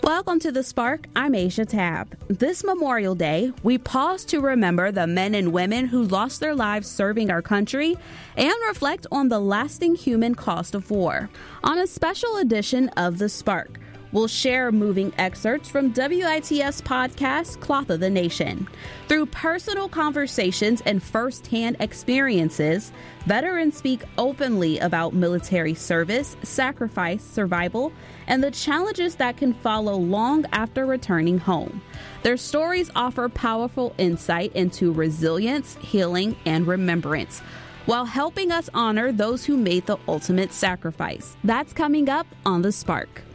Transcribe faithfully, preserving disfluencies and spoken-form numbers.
Welcome to The Spark. I'm Asia Tab. This Memorial Day, we pause to remember the men and women who lost their lives serving our country and reflect on the lasting human cost of war. On a special edition of The Spark, we'll share moving excerpts from W I T F's podcast, Cloth of the Nation. Through personal conversations and firsthand experiences, veterans speak openly about military service, sacrifice, survival, and the challenges that can follow long after returning home. Their stories offer powerful insight into resilience, healing, and remembrance, while helping us honor those who made the ultimate sacrifice. That's coming up on The Spark.